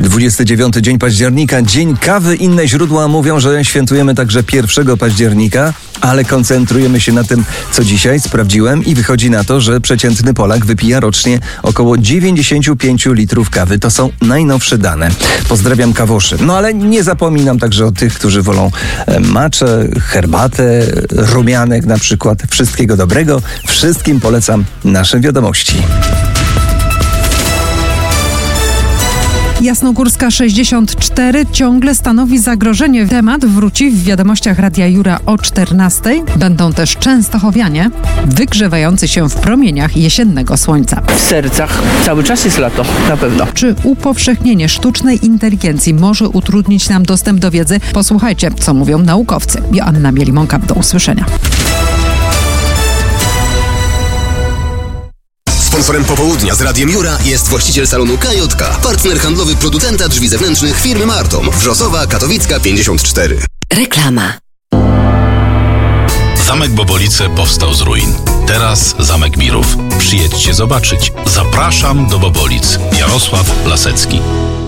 29 dzień października, dzień kawy. Inne źródła mówią, że świętujemy także 1 października, ale koncentrujemy się na tym, co dzisiaj sprawdziłem i wychodzi na to, że przeciętny Polak wypija rocznie około 95 litrów kawy. To są najnowsze dane. Pozdrawiam kawoszy. No ale nie zapominam także o tych, którzy wolą matchę, herbatę, rumianek na przykład. Wszystkiego dobrego. Wszystkim polecam nasze wiadomości. Jasnogórska 64 ciągle stanowi zagrożenie. Temat wróci w wiadomościach Radia Jura o 14:00. Będą też częstochowianie wygrzewający się w promieniach jesiennego słońca. W sercach cały czas jest lato, na pewno. Czy upowszechnienie sztucznej inteligencji może utrudnić nam dostęp do wiedzy? Posłuchajcie, co mówią naukowcy. Joanna Mielimonka, do usłyszenia. Sponsorem popołudnia z Radiem Jura jest właściciel salonu KJK, partner handlowy producenta drzwi zewnętrznych firmy Martom, Wrzosowa, Katowicka 54. Reklama. Zamek Bobolice powstał z ruin. Teraz Zamek Mirów. Przyjedźcie zobaczyć. Zapraszam do Bobolic. Jarosław Lasecki.